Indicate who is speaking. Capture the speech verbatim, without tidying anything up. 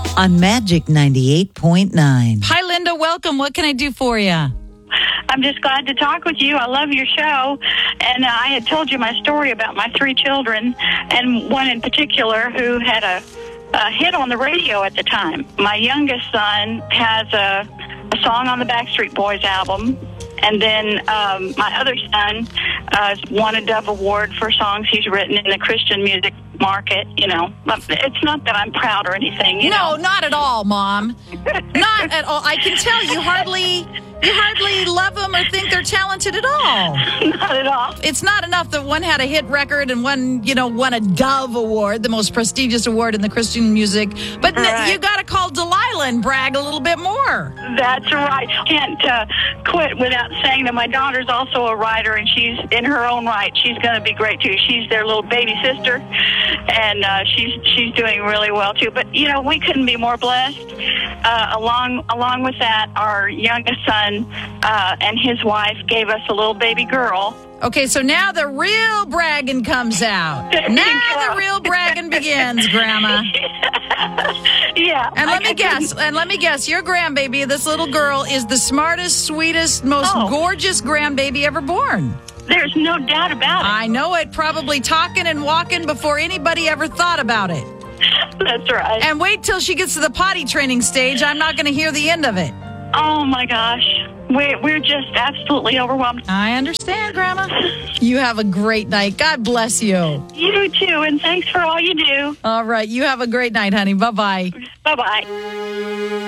Speaker 1: on Magic ninety-eight point nine.
Speaker 2: Hi, Linda. Welcome. What can I do for you?
Speaker 3: I'm just glad to talk with you. I love your show. And uh, I had told you my story about my three children, and one in particular who had a, a hit on the radio at the time. My youngest son has a, a song on the Backstreet Boys album. And then um, my other son uh, won a Dove Award for songs he's written in the Christian music market. You know, it's not that I'm proud or anything. You
Speaker 2: no,
Speaker 3: know?
Speaker 2: not at all, Mom. Not at all. I can tell you hardly... You hardly love them or think they're talented at all.
Speaker 3: Not at all.
Speaker 2: It's not enough that one had a hit record and one, you know, won a Dove Award, the most prestigious award in the Christian music. But
Speaker 3: right.
Speaker 2: n- you got to call Delilah and brag a little bit more.
Speaker 3: That's right. Can't uh, quit without saying that my daughter's also a writer, and she's in her own right. She's going to be great too. She's their little baby sister, and uh, she's she's doing really well too. But you know, we couldn't be more blessed. Uh, along along with that, our youngest son uh, and his wife gave us a little baby girl.
Speaker 2: Okay, so now the real bragging comes out.
Speaker 3: There you
Speaker 2: Now
Speaker 3: go.
Speaker 2: the real bragging begins, Grandma.
Speaker 3: Yeah.
Speaker 2: And let
Speaker 3: I-
Speaker 2: me
Speaker 3: I
Speaker 2: guess,
Speaker 3: couldn't-
Speaker 2: and let me guess, your grandbaby, this little girl, is the smartest, sweetest, most
Speaker 3: Oh.
Speaker 2: gorgeous grandbaby ever born.
Speaker 3: There's no doubt about it.
Speaker 2: I know it, probably talking and walking before anybody ever thought about it.
Speaker 3: That's right.
Speaker 2: And wait till she gets to the potty training stage. I'm not going to hear the end of it.
Speaker 3: Oh, my gosh. We're, we're just absolutely overwhelmed.
Speaker 2: I understand, Grandma. You have a great night. God bless you.
Speaker 3: You too, and thanks for all you do.
Speaker 2: All right. You have a great night, honey. Bye-bye.
Speaker 3: Bye-bye.